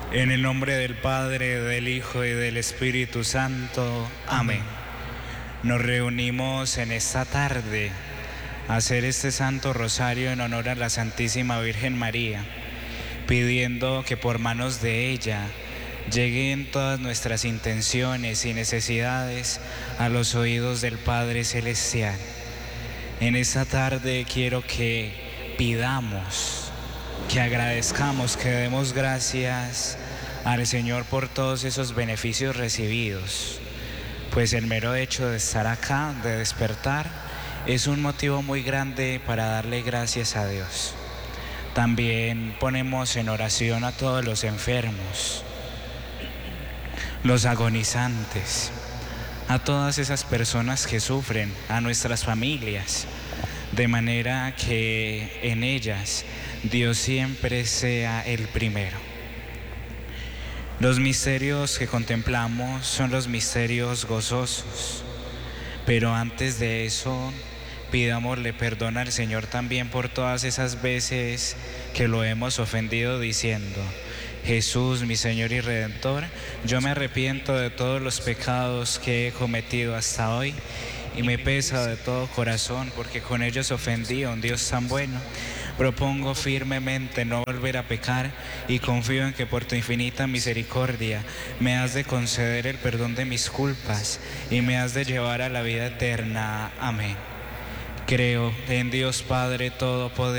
En el nombre del Padre, del Hijo y del Espíritu Santo. Amén. Nos reunimos en esta tarde a hacer este Santo Rosario en honor a la Santísima Virgen María, pidiendo que por manos de ella lleguen todas nuestras intenciones y necesidades a los oídos del Padre Celestial. En esta tarde quiero que pidamos, que agradezcamos, que demos gracias al Señor por todos esos beneficios recibidos, pues el mero hecho de estar acá, de despertar, es un motivo muy grande para darle gracias a Dios. También ponemos en oración a todos los enfermos, los agonizantes, a todas esas personas que sufren, a nuestras familias, de manera que en ellas Dios siempre sea el primero. Los misterios que contemplamos son los misterios gozosos, pero antes de eso, pidámosle perdón al Señor también por todas esas veces que lo hemos ofendido diciendo: Jesús, mi Señor y Redentor, yo me arrepiento de todos los pecados que he cometido hasta hoy y me pesa de todo corazón porque con ellos ofendí a un Dios tan bueno. Propongo firmemente no volver a pecar y confío en que por tu infinita misericordia me has de conceder el perdón de mis culpas y me has de llevar a la vida eterna. Amén. Creo en Dios Padre Todopoderoso,